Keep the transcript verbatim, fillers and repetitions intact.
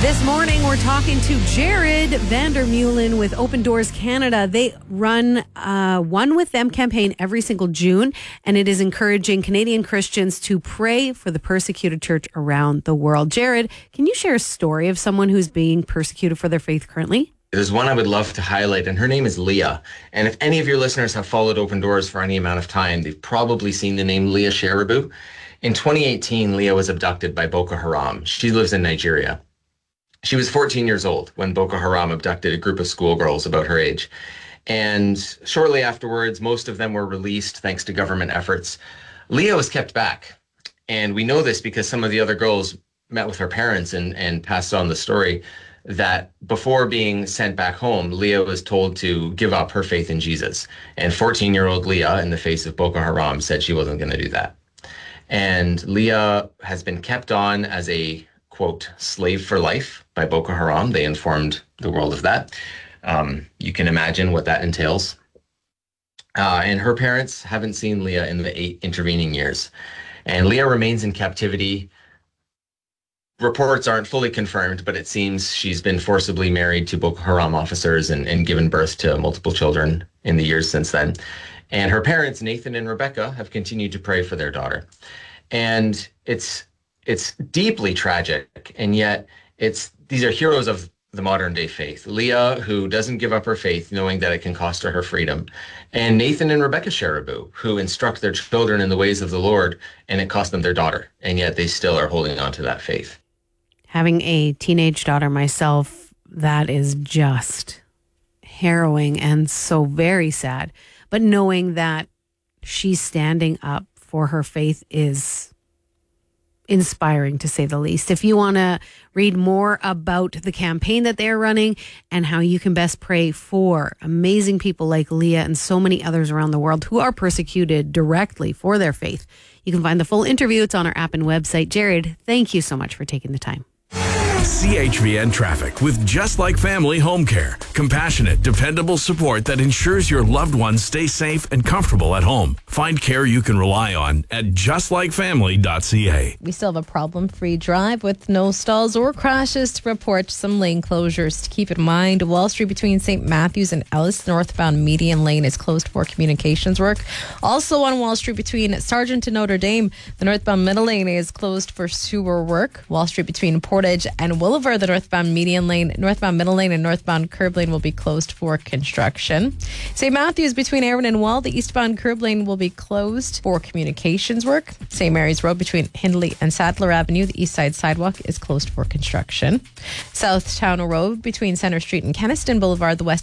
This morning, we're talking to Jared Vandermeulen with Open Doors Canada. They run a One With Them campaign every single June, and it is encouraging Canadian Christians to pray for the persecuted church around the world. Jared, can you share a story of someone who's being persecuted for their faith currently? There's one I would love to highlight, and her name is Leah. And if any of your listeners have followed Open Doors for any amount of time, they've probably seen the name Leah Sharibu. In twenty eighteen, Leah was abducted by Boko Haram. She lives in Nigeria. She was fourteen years old when Boko Haram abducted a group of schoolgirls about her age. And shortly afterwards, most of them were released thanks to government efforts. Leah was kept back. And we know this because some of the other girls met with her parents and, and passed on the story that before being sent back home, Leah was told to give up her faith in Jesus. And fourteen-year-old Leah, in the face of Boko Haram, said she wasn't going to do that. And Leah has been kept on as a, quote, slave for life by Boko Haram. They informed the world of that. Um, you can imagine what that entails. Uh, and her parents haven't seen Leah in the eight intervening years. And Leah remains in captivity. Reports aren't fully confirmed, but it seems she's been forcibly married to Boko Haram officers and, and given birth to multiple children in the years since then. And her parents, Nathan and Rebecca, have continued to pray for their daughter. And it's it's deeply tragic, and yet it's these are heroes of the modern day faith. Leah, who doesn't give up her faith, knowing that it can cost her her freedom. And Nathan and Rebecca Sharibu, who instruct their children in the ways of the Lord, and it cost them their daughter. And yet they still are holding on to that faith. Having a teenage daughter myself, that is just harrowing and so very sad. But knowing that she's standing up for her faith is inspiring, to say the least. If you want to read more about the campaign that they're running and how you can best pray for amazing people like Leah and so many others around the world who are persecuted directly for their faith, you can find the full interview. It's on our app and website. Jared, thank you so much for taking the time. C H V N Traffic with Just Like Family Home Care. Compassionate, dependable support that ensures your loved ones stay safe and comfortable at home. Find care you can rely on at just like family dot c a. We still have a problem-free drive with no stalls or crashes to report. Some lane closures to keep in mind. Wall Street between Saint Matthews and Ellis, northbound median lane is closed for communications work. Also on Wall Street between Sargent and Notre Dame, the northbound middle lane is closed for sewer work. Wall Street between Portage and Williver, the northbound median lane, northbound middle lane, and northbound curb lane will be closed for construction. Saint Matthews between Aaron and Wall, the eastbound curb lane will be closed for communications work. Saint Mary's Road between Hindley and Sadler Avenue, the east side sidewalk is closed for construction. South Town Road between Center Street and Kenniston Boulevard, the west